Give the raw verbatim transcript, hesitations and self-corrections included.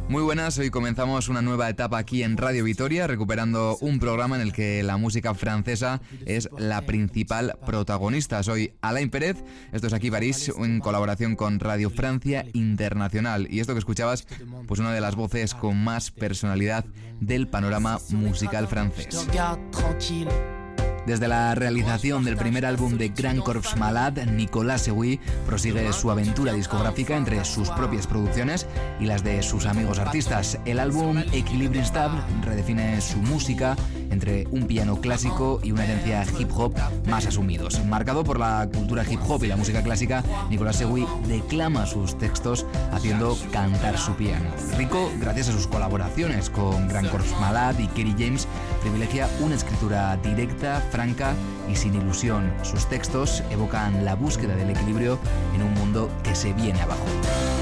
Muy buenas, hoy comenzamos una nueva etapa aquí en Radio Vitoria, recuperando un programa en el que la música francesa es la principal protagonista. Soy Alain Pérez, esto es Aquí París, en colaboración con Radio Francia Internacional. Y esto que escuchabas, pues una de las voces con más personalidad del panorama musical francés. Desde la realización del primer álbum de Grand Corps Malade, Nicolas Segui prosigue su aventura discográfica entre sus propias producciones y las de sus amigos artistas. El álbum Equilibre Instable redefine su música entre un piano clásico y una herencia hip hop más asumidos. Marcado por la cultura hip hop y la música clásica, Nicolas Segui declama sus textos haciendo cantar su piano. Rico, gracias a sus colaboraciones con Grand Corps Malade y Kerry James, privilegia una escritura directa, franca y sin ilusión. Sus textos evocan la búsqueda del equilibrio en un mundo que se viene abajo.